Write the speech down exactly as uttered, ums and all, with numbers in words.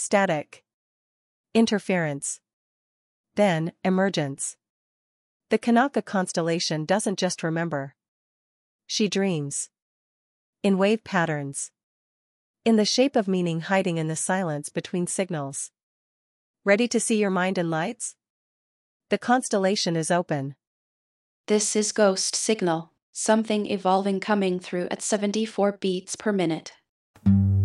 Static. Interference. Then, emergence. The Kanaka constellation doesn't just remember. She dreams. In wave patterns. In the shape of meaning hiding in the silence between signals. Ready to see your mind in lights? The constellation is open. This is Ghost Signal, something evolving coming through at seventy-four beats per minute.